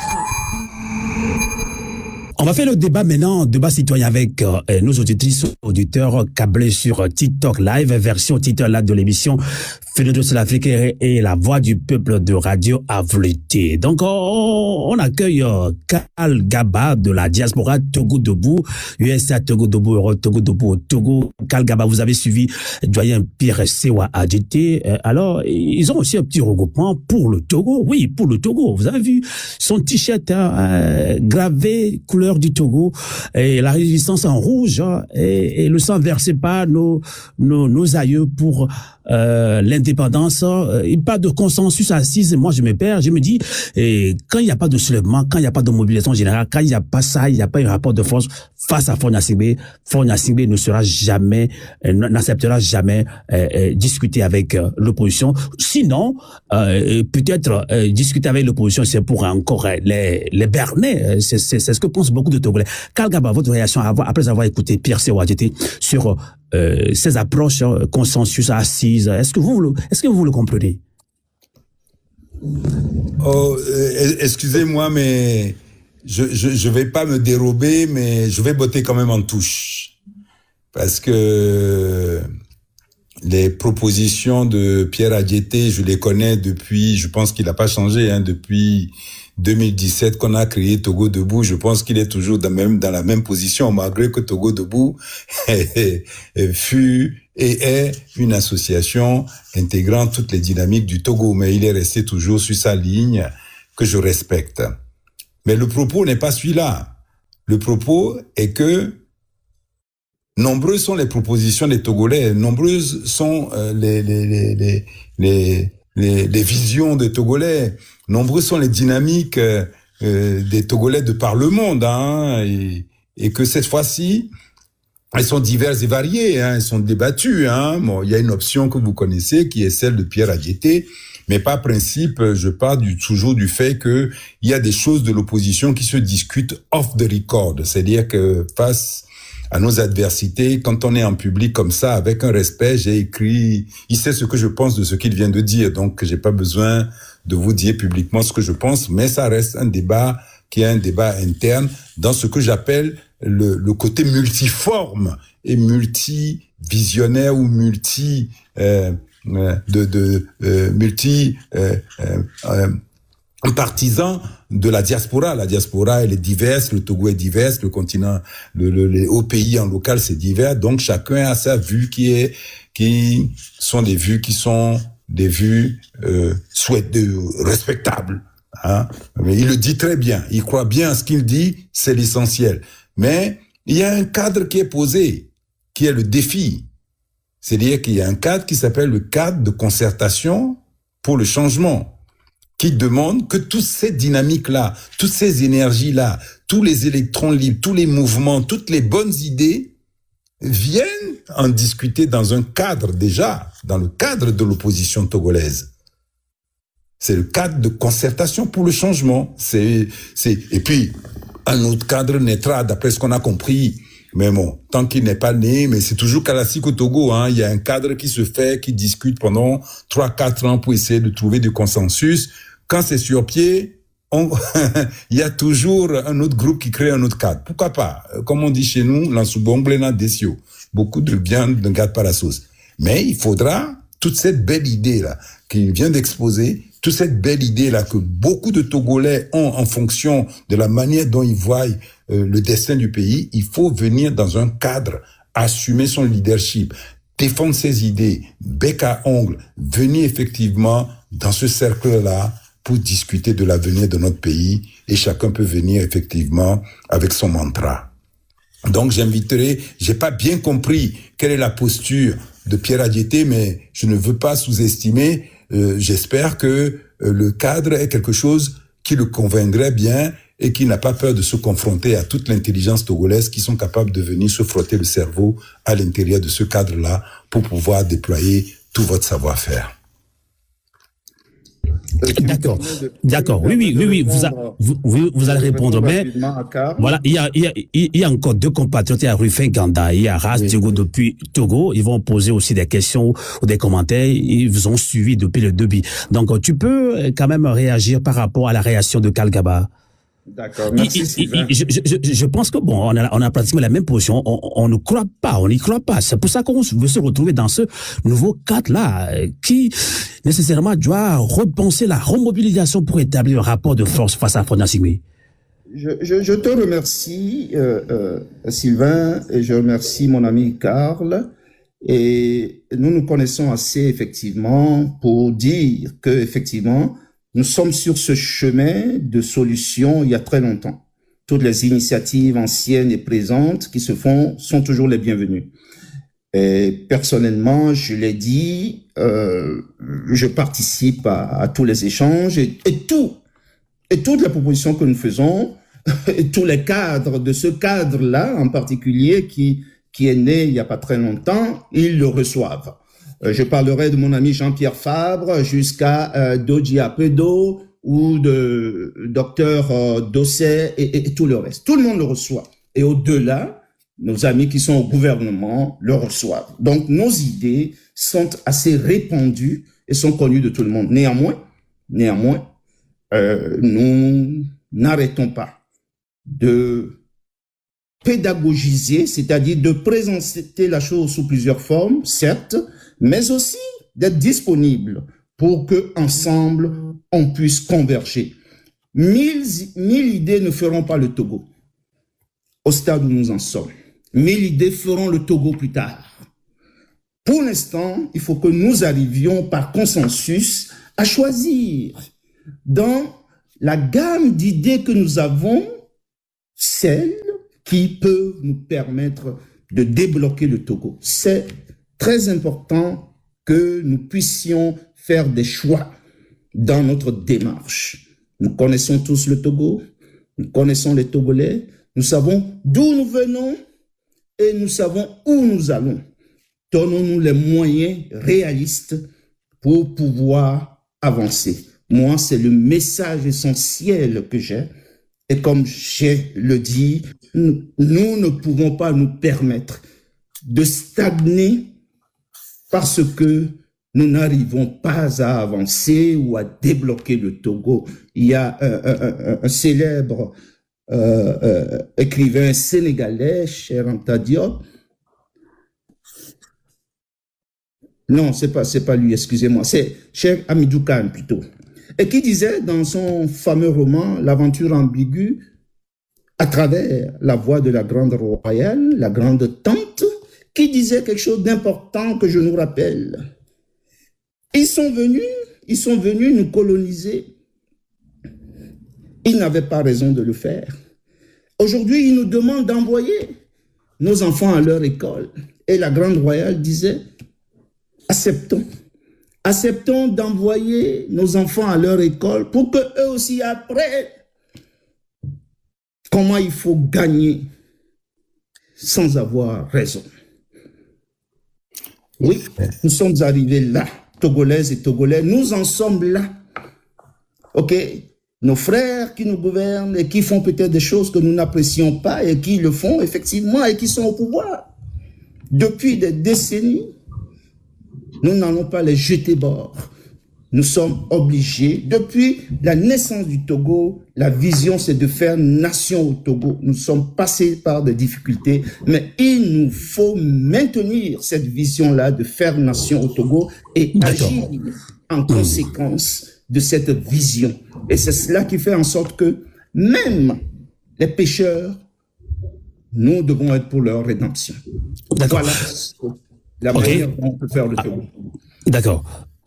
On va faire le débat maintenant, débat citoyen avec euh, nos auditrices, auditeurs câblés sur TikTok Live, version TikTok Live de l'émission Fenêtre de l'Afrique et la voix du peuple de Radio Avleté. Donc, on, on accueille euh, Kal Gaba de la diaspora Togo Debout, U S A Togo Debout, Euro Togo Debout, Togo. Kal Gaba, vous avez suivi doyen Pierre Sewa Adjité. Euh, alors, ils ont aussi un petit regroupement pour le Togo. Oui, pour le Togo. Vous avez vu son t-shirt euh, gravé couleur du Togo et la résistance en rouge hein, et, et le sang versé par nos nos, nos aïeux pour euh, l'indépendance. Euh, il parle de consensus assise. Moi, je me perds. Je me dis, et quand il n'y a pas de soulèvement, quand il n'y a pas de mobilisation générale, quand il n'y a pas ça, il n'y a pas un rapport de force face à Faure Gnassingbé, Faure Gnassingbé ne sera jamais, euh, n'acceptera jamais euh, euh, discuter avec euh, l'opposition. Sinon, euh, peut-être euh, discuter avec l'opposition, c'est pour encore euh, les les berner. C'est c'est c'est ce que pensent beaucoup de Togolais. Kal Gaba, votre réaction après avoir écouté Pierre Sewa Adjité sur euh, ces approches euh, consensus assises, est-ce que vous est-ce que vous le comprenez? Oh, euh, excusez-moi, mais je, je je vais pas me dérober, mais je vais botter quand même en touche parce que les propositions de Pierre Adjité, je les connais depuis, je pense qu'il n'a pas changé, hein, depuis deux mille dix-sept qu'on a créé Togo Debout, je pense qu'il est toujours dans, même, dans la même position, malgré que Togo Debout fut et est une association intégrant toutes les dynamiques du Togo, mais il est resté toujours sur sa ligne que je respecte. Mais le propos n'est pas celui-là. Le propos est que nombreuses sont les propositions des Togolais, nombreuses sont euh, les, les, les, les, les, les, les visions des Togolais, nombreuses sont les dynamiques euh, des Togolais de par le monde, hein, et, et que cette fois-ci, elles sont diverses et variées, hein, elles sont débattues. Hein. Bon, il y a une option que vous connaissez qui est celle de Pierre Adjeté, mais par principe, je parle du, toujours du fait que il y a des choses de l'opposition qui se discutent off the record, c'est-à-dire que face à nos adversités, quand on est en public comme ça, avec un respect, j'ai écrit, il sait ce que je pense de ce qu'il vient de dire, donc j'ai pas besoin de vous dire publiquement ce que je pense, mais ça reste un débat qui est un débat interne dans ce que j'appelle le, le côté multiforme et multivisionnaire ou multi euh, de, de euh, multi euh, euh, euh, partisan de la diaspora. La diaspora, elle est diverse, le Togo est divers, le continent, le, le, les hauts pays en local, c'est divers. Donc chacun a sa vue qui est, qui sont des vues qui sont des vues euh, souhait de respectables. Hein. Mais il le dit très bien, il croit bien à ce qu'il dit, c'est l'essentiel. Mais il y a un cadre qui est posé, qui est le défi. C'est-à-dire qu'il y a un cadre qui s'appelle le cadre de concertation pour le changement, qui demande que toutes ces dynamiques-là, toutes ces énergies-là, tous les électrons libres, tous les mouvements, toutes les bonnes idées viennent en discuter dans un cadre déjà, dans le cadre de l'opposition togolaise. C'est le cadre de concertation pour le changement. C'est, c'est, et puis, un autre cadre naîtra, d'après ce qu'on a compris. Mais bon, tant qu'il n'est pas né, mais c'est toujours classique au Togo, hein. Il y a un cadre qui se fait, qui discute pendant trois, quatre ans pour essayer de trouver du consensus. Quand c'est sur pied, on, il y a toujours un autre groupe qui crée un autre cadre. Pourquoi pas? Comme on dit chez nous, l'ansubonglena desio. Beaucoup de bien ne gâte pas la sauce. Mais il faudra toute cette belle idée-là qu'il vient d'exposer, toute cette belle idée-là que beaucoup de Togolais ont en fonction de la manière dont ils voient euh, le destin du pays, il faut venir dans un cadre, assumer son leadership, défendre ses idées, bec à ongle, venir effectivement dans ce cercle-là pour discuter de l'avenir de notre pays, et chacun peut venir effectivement avec son mantra. Donc j'inviterai, j'ai pas bien compris quelle est la posture de Pierre Adjeté, mais je ne veux pas sous-estimer. Euh, j'espère que euh, le cadre est quelque chose qui le convaincrait bien et qui n'a pas peur de se confronter à toute l'intelligence togolaise qui sont capables de venir se frotter le cerveau à l'intérieur de ce cadre-là pour pouvoir déployer tout votre savoir-faire. D'accord, d'accord. Oui, oui, oui, oui. Vous, a, vous, vous, vous allez répondre, mais voilà, il y a, il y a, il y a encore deux compatriotes. Il y a Rufin Ganda, il y a Ras Diogo depuis Togo. Ils vont poser aussi des questions ou des commentaires. Ils vous ont suivi depuis le début. Donc, tu peux quand même réagir par rapport à la réaction de Kalgaba. D'accord, merci il, Sylvain. Il, je, je, je pense que bon, on a, on a pratiquement la même position. On, on ne croit pas, on n'y croit pas. C'est pour ça qu'on veut se retrouver dans ce nouveau cadre-là qui nécessairement doit repenser la remobilisation pour établir un rapport de force face à Faure Gnassingbé. Je, je, je te remercie, euh, euh, Sylvain, et je remercie mon ami Karl. Et nous nous connaissons assez effectivement pour dire que effectivement nous sommes sur ce chemin de solution il y a très longtemps. Toutes les initiatives anciennes et présentes qui se font sont toujours les bienvenues. Et personnellement, je l'ai dit, euh, je participe à, à tous les échanges et, et tout, et toutes les propositions que nous faisons, et tous les cadres de ce cadre-là en particulier qui, qui est né il n'y a pas très longtemps, ils le reçoivent. Je parlerai de mon ami Jean-Pierre Fabre jusqu'à euh, Doji Apedo ou de docteur euh, Dosset et, et, et tout le reste. Tout le monde le reçoit. Et au-delà, nos amis qui sont au gouvernement le reçoivent. Donc, nos idées sont assez répandues et sont connues de tout le monde. Néanmoins, néanmoins, euh, nous n'arrêtons pas de pédagogiser, c'est-à-dire de présenter la chose sous plusieurs formes, certes, mais aussi d'être disponible pour que ensemble on puisse converger. Mille, mille idées ne feront pas le Togo. Au stade où nous en sommes. Mille idées feront le Togo plus tard. Pour l'instant, il faut que nous arrivions par consensus à choisir dans la gamme d'idées que nous avons, celles qui peuvent nous permettre de débloquer le Togo. C'est très important que nous puissions faire des choix dans notre démarche. Nous connaissons tous le Togo, nous connaissons les Togolais, nous savons d'où nous venons et nous savons où nous allons. Donnons-nous les moyens réalistes pour pouvoir avancer. Moi, c'est le message essentiel que j'ai. Et comme je le dis, nous, nous ne pouvons pas nous permettre de stagner parce que nous n'arrivons pas à avancer ou à débloquer le Togo. Il y a un, un, un, un célèbre euh, euh, écrivain sénégalais, Cheikh Anta Diop. Non, c'est pas, c'est pas lui, excusez-moi. C'est Cheikh Hamidou Kane plutôt. Et qui disait dans son fameux roman, L'aventure ambiguë, à travers la voix de la grande royale, la grande tante, qui disait quelque chose d'important que je nous rappelle. Ils sont venus, ils sont venus nous coloniser. Ils n'avaient pas raison de le faire. Aujourd'hui, ils nous demandent d'envoyer nos enfants à leur école. Et la grande royale disait, acceptons. Acceptons d'envoyer nos enfants à leur école pour qu'eux aussi apprennent comment il faut gagner sans avoir raison. Oui, nous sommes arrivés là, Togolaises et Togolais, nous en sommes là. Ok, nos frères qui nous gouvernent et qui font peut-être des choses que nous n'apprécions pas et qui le font effectivement et qui sont au pouvoir depuis des décennies. Nous n'allons pas les jeter bord. Nous sommes obligés, depuis la naissance du Togo, la vision c'est de faire nation au Togo. Nous sommes passés par des difficultés, mais il nous faut maintenir cette vision-là de faire nation au Togo et agir en conséquence de cette vision. Et c'est cela qui fait en sorte que même les pécheurs, nous devons être pour leur rédemption. Voilà la manière dont on peut faire le Togo. D'accord.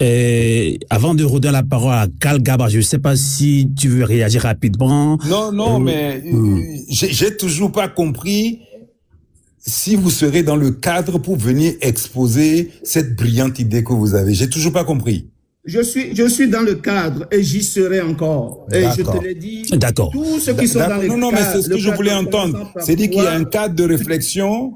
Et avant de redonner la parole à Karl Gaba, je ne sais pas si tu veux réagir rapidement. Non, non, euh, mais euh, j'ai toujours pas compris si vous serez dans le cadre pour venir exposer cette brillante idée que vous avez. J'ai toujours pas compris. Je suis, je suis dans le cadre et j'y serai encore. Et je te l'ai dit. D'accord. Tous ceux qui sont dans le cadre. Non, non, mais c'est ce que je voulais entendre. C'est dit qu'il y a un cadre de réflexion.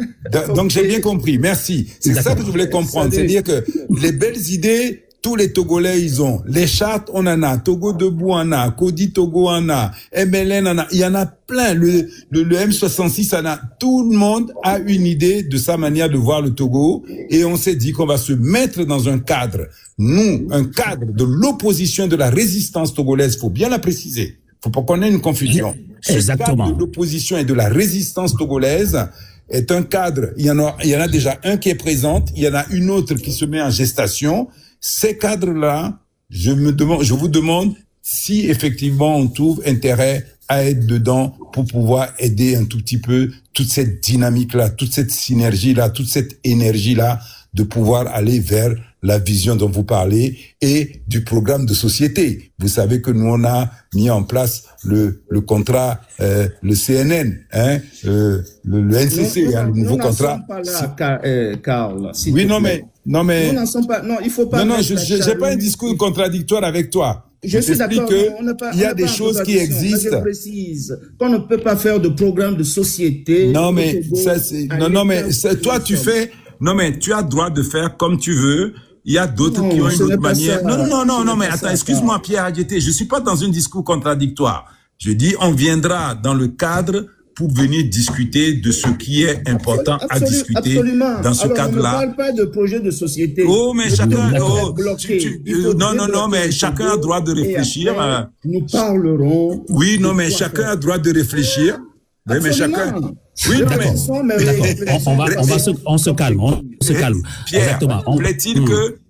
Donc j'ai bien compris, merci. C'est ça que je voulais comprendre, c'est-à-dire que les belles idées, tous les Togolais ils ont. Les chartes on en a, Togo debout en a, Kodi Togo en a, M L N en a, il y en a plein. Le, le, le M soixante-six en a. Tout le monde a une idée de sa manière de voir le Togo et on s'est dit qu'on va se mettre dans un cadre, nous, un cadre de l'opposition de la résistance togolaise, faut bien la préciser. Faut pas qu'on ait une confusion. Ce Exactement. cadre de l'opposition et de la résistance togolaise est un cadre, il y en a, il y en a déjà un qui est présent, il y en a une autre qui se met en gestation. Ces cadres-là, je me demande, je vous demande si effectivement on trouve intérêt à être dedans pour pouvoir aider un tout petit peu toute cette dynamique-là, toute cette synergie-là, toute cette énergie-là, de pouvoir aller vers la vision dont vous parlez et du programme de société. Vous savez que nous on a mis en place le le contrat, euh, le C N N, hein, euh, le, le N C C, nous, hein, le nouveau nous contrat. Pas là, car, euh, Karl, oui, non mais non mais. Nous n'en sommes pas. Non, il faut pas. Non non, je j'ai pas un discours contradictoire avec toi. Je, je suis d'accord. Il y a des choses qui existent. Je précise qu'on ne peut pas faire de programme de société. Non mais ça c'est non non mais ça, toi tu fais. Non mais tu as droit de faire comme tu veux. Il y a d'autres qui ont une autre manière. Non, non, non, non, non, mais attends, excuse-moi, Pierre Adjeté, je suis pas dans un discours contradictoire. Je dis, on viendra dans le cadre pour venir discuter de ce qui est important Absolument, à discuter absolument. Dans ce cadre-là. On ne parle pas de projet de société. Oh, mais chacun, oh, tu, tu, non, non, non, mais chacun a droit de réfléchir. Après, nous parlerons. Oui, non, mais chacun a droit de réfléchir. Oui, mais chacun. Oui, non, mais. On, on va, on va se, on se calme, on se calme. Pierre, plaît-il mmh. que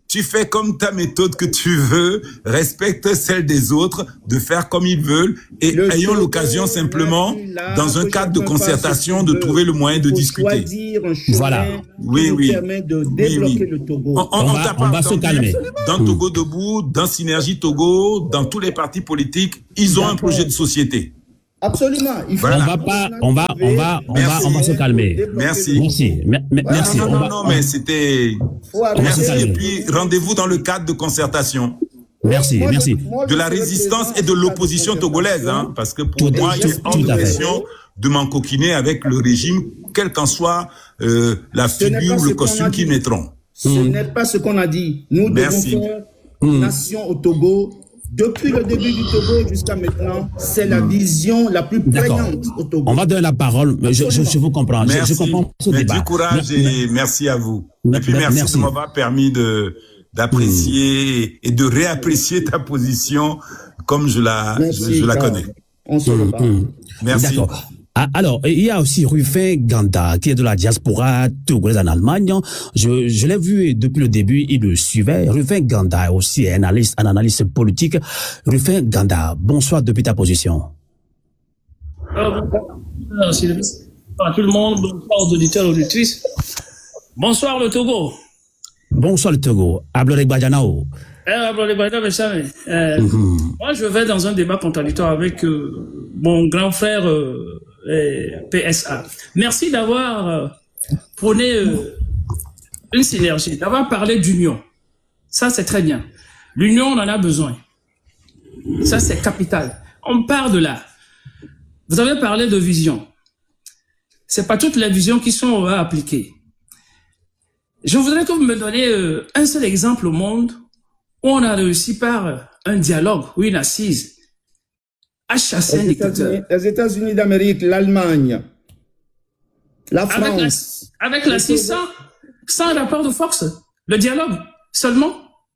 tu fais comme ta méthode que tu veux, respecte celle des autres, de faire comme ils veulent, et le ayons l'occasion simplement, là, dans un cadre de concertation, de trouver le moyen de discuter. Voilà. Oui, oui. Permet de débloquer oui, oui. le Togo. On, on, on va, on va se calmer. Dans Togo Debout, dans Synergie Togo, dans tous les partis politiques, ils ont un projet de société. Absolument. Il faut voilà. On va pas, on va, on va, on va, on va se calmer. Merci. Merci. M merci. Non, non, non, non, mais c'était. Merci. Et puis rendez-vous dans le cadre de concertation. Merci, moi, merci. Moi, de la résistance et de l'opposition togolaise, hein, parce que pour tout moi, il est hors de question de m'encoquiner avec le régime, quelle qu'en soit euh, la figure ou le costume qu'ils mettront. Ce mmh. n'est pas ce qu'on a dit. Nous merci. devons faire mmh. nation au Togo. Depuis le début du Togo jusqu'à maintenant, c'est la vision la plus prégnante au Togo. On va donner la parole, mais je, je, je vous comprends. Merci. Je, je comprends ce mais débat. Du courage et merci à vous. Et puis merci, merci. de m'avoir permis de d'apprécier mmh. et de réapprécier ta position comme je la, merci, je, je la connais. On se mmh. mmh. Merci. D'accord. Alors, il y a aussi Rufin Ganda, qui est de la diaspora togolaise en Allemagne. Je, je l'ai vu depuis le début, il le suivait. Rufin Ganda est aussi un analyste, un analyste politique. Rufin Ganda, bonsoir depuis ta position. Euh, merci à tout le monde, bonsoir aux auditeurs et auditrices. Bonsoir le Togo. Bonsoir le Togo. Ablorek Badjanao. Euh, mm-hmm. Moi, je vais dans un débat contradictoire avec euh, mon grand frère euh, P S A. Merci d'avoir euh, prôné euh, une synergie, d'avoir parlé d'union. Ça, c'est très bien. L'union, on en a besoin. Ça, c'est capital. On part de là. Vous avez parlé de vision. C'est pas toutes les visions qui sont à appliquer. Je voudrais que vous me donniez euh, un seul exemple au monde où on a réussi par un dialogue ou une assise à chasser un dictateur. Les États-Unis d'Amérique, l'Allemagne, la France. Avec l'assise sans, sans rapport de force, le dialogue seulement.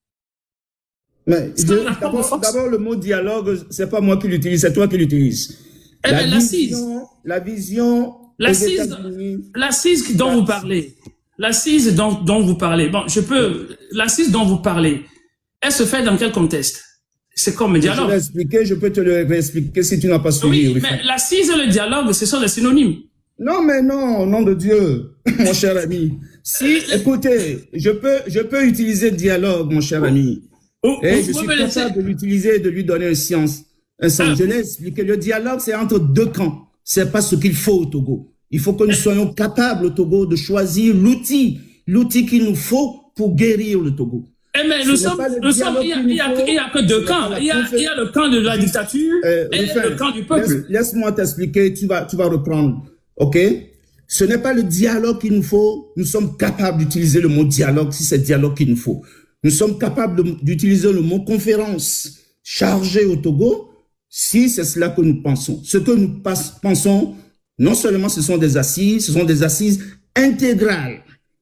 Mais d'abord, le mot dialogue, c'est pas moi qui l'utilise, c'est toi qui l'utilises. Eh la, bien, vision, la vision, l'assise, l'assise dont vous parlez, l'assise dont, dont vous parlez. Bon, je peux, l'assise dont vous parlez. Elle se fait dans quel contexte? C'est comme le dialogue. Je vais expliquer, je peux te le réexpliquer si tu n'as pas suivi. Oui, mais l'assise et le dialogue, ce sont des synonymes. Non, mais non, nom de Dieu, mon cher ami. Si, écoutez, je peux, je peux utiliser dialogue, mon cher ami. Oh, et oh, je suis capable de l'utiliser et de lui donner un sens. Un sens. Ah. Je l'ai expliqué. Le dialogue, c'est entre deux camps. C'est pas ce qu'il faut au Togo. Il faut que nous soyons capables au Togo de choisir l'outil, l'outil qu'il nous faut pour guérir le Togo. Eh mais nous sommes, nous sommes, il y a, il y a, il y a que deux camps. Il y a, il y a le camp de la dictature euh, et enfin, le camp du peuple. Laisse-moi laisse t'expliquer, tu vas, tu vas reprendre. OK? Ce n'est pas le dialogue qu'il nous faut. Nous sommes capables d'utiliser le mot dialogue si c'est le dialogue qu'il nous faut. Nous sommes capables d'utiliser le mot conférence chargée au Togo si c'est cela que nous pensons. Ce que nous pensons, non seulement ce sont des assises, ce sont des assises intégrales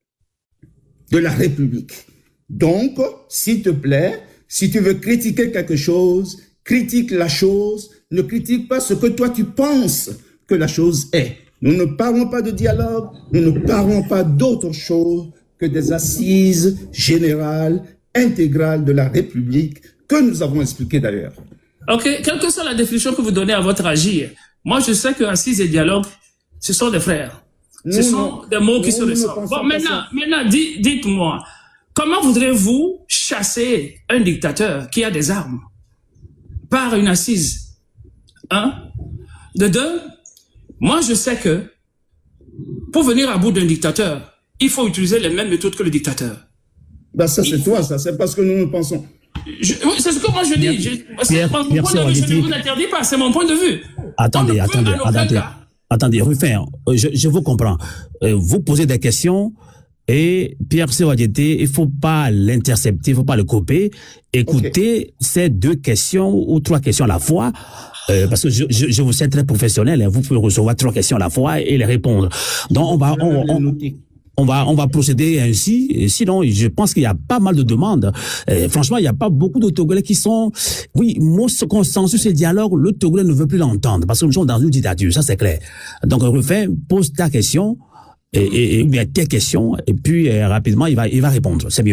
de la République. Donc, s'il te plaît, si tu veux critiquer quelque chose, critique la chose, ne critique pas ce que toi tu penses que la chose est. Nous ne parlons pas de dialogue, nous ne parlons pas d'autre chose que des assises générales, intégrales de la République, que nous avons expliquées d'ailleurs. Ok, quelle que soit la définition que vous donnez à votre agir, moi je sais que assises et dialogue, ce sont des frères. Nous, ce sont non, des mots qui nous, se ressemblent. Bon, maintenant, maintenant, dites, dites-moi, comment voudrez-vous chasser un dictateur qui a des armes par une assise? Un. De deux, moi je sais que pour venir à bout d'un dictateur, il faut utiliser les mêmes méthodes que le dictateur. Ben ça c'est toi, ça c'est parce que nous nous pensons. C'est ce que moi je dis. Je, Pierre, mon Pierre, point de vue, je ne vous interdis pas, c'est mon point de vue. Attendez, attendez, attendez, attendez, Rufin, je, je vous comprends. Vous posez des questions. Et Pierre Sewadjete, il faut pas l'intercepter, il faut pas le couper. Écoutez okay. ces deux questions ou trois questions à la fois, euh, parce que je, je, je vous sais très professionnel. Hein, vous pouvez recevoir trois questions à la fois et les répondre. Donc on va, on, on, on va, on va procéder ainsi. Et sinon, je pense qu'il y a pas mal de demandes. Et franchement, il y a pas beaucoup de Togolais qui sont, oui, moi, ce consensus et dialogue, le Togolais ne veut plus l'entendre parce que nous sommes dans une dictature, ça c'est clair. Donc Rufin, pose ta question. Et, et, et bien tes questions et puis euh, rapidement il va il va répondre, c'est mieux.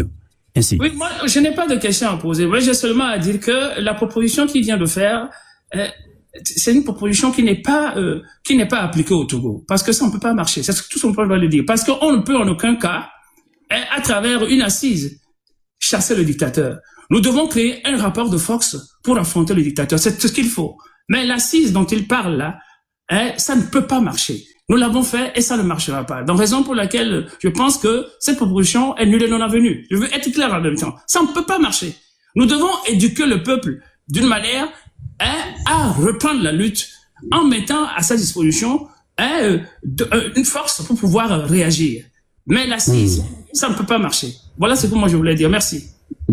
Ainsi. Oui, moi, je n'ai pas de questions à poser. Moi, j'ai seulement à dire que la proposition qu'il vient de faire, euh, c'est une proposition qui n'est pas euh, qui n'est pas appliquée au Togo, parce que ça ne peut pas marcher. C'est tout son problème de le dire, parce qu'on ne peut en aucun cas, à travers une assise, chasser le dictateur. Nous devons créer un rapport de force pour affronter le dictateur. C'est ce qu'il faut. Mais l'assise dont il parle là, hein, ça ne peut pas marcher. Nous l'avons fait et ça ne marchera pas. Donc, raison pour laquelle je pense que cette proposition est nulle et non avenue. Je veux être clair en même temps. Ça ne peut pas marcher. Nous devons éduquer le peuple d'une manière hein, à reprendre la lutte en mettant à sa disposition hein, de, euh, une force pour pouvoir réagir. Mais l'assise, mmh. ça ne peut pas marcher. Voilà ce que moi je voulais dire. Merci.